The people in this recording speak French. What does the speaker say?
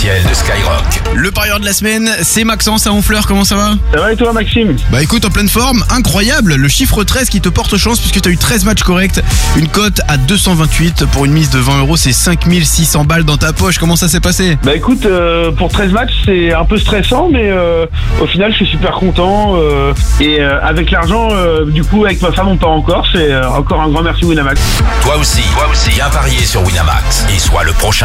l'officiel de Skyrock. Le parieur de la semaine, c'est Maxence à Honfleur, comment ça va? Ça va et toi Maxime? Bah écoute, en pleine forme, incroyable, le chiffre 13 qui te porte chance puisque tu as eu 13 matchs corrects, une cote à 228 pour une mise de 20 €, c'est 5600 balles dans ta poche, comment ça s'est passé? Bah écoute, pour 13 matchs c'est un peu stressant mais au final je suis super content et avec l'argent, du coup avec ma femme on part encore, c'est encore un grand merci Winamax. Toi aussi, viens parier sur Winamax et sois le prochain